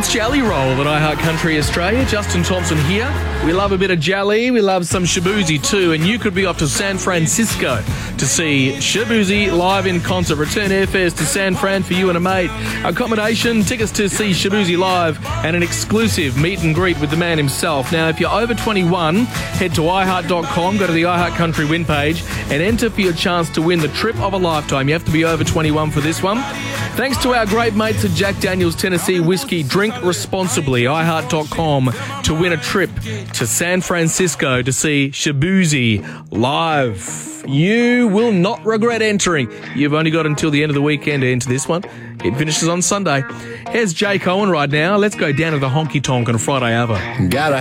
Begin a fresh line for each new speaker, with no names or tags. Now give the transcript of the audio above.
It's Jelly Roll at iHeart Country Australia. Justin Thompson here. We love a bit of jelly. We love some Shaboozey too. And you could be off to San Francisco to see Shaboozey live in concert. Return airfares to San Fran for you and a mate. Accommodation, tickets to see Shaboozey live, and an exclusive meet and greet with the man himself. Now, if you're over 21, head to iHeart.com, go to the iHeart Country win page, and enter for your chance to win the trip of a lifetime. You have to be over 21 for this one. Thanks to our great mates at Jack Daniel's Tennessee Whiskey. Drink responsibly. iHeart.com to win a trip to San Francisco to see Shaboozey live. You will not regret entering. You've only got until the end of the weekend to enter this one. It finishes on Sunday. Here's Jake Owen right now. Let's go down to the honky tonk on Friday Ava.
Gotta